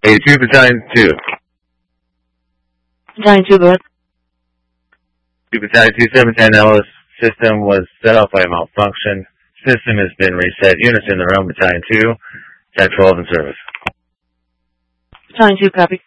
82 Battalion 2. Battalion 2, go ahead. 2 Battalion 2, 710 Ellis. System was set off by a malfunction. System has been reset. Units in the room. Battalion 2, Type 12 in service. Battalion 2, copy.